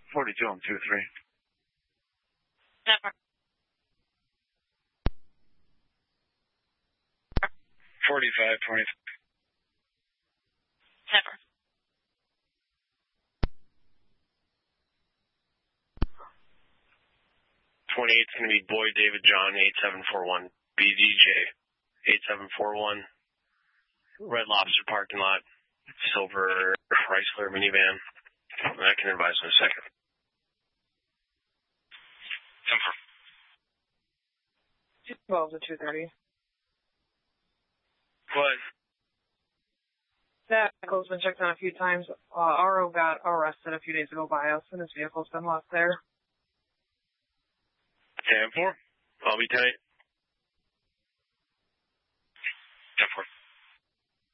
42 on 2-3. 45-20. 28's going to be Boyd David John 8741 BDJ 8741 Red Lobster parking lot, silver Chrysler minivan. I can advise in a second. 212 to 230. What? That vehicle's been checked on a few times. RO got arrested a few days ago by us, and his vehicle's been left there. 10-4. I'll be tight. 10-4.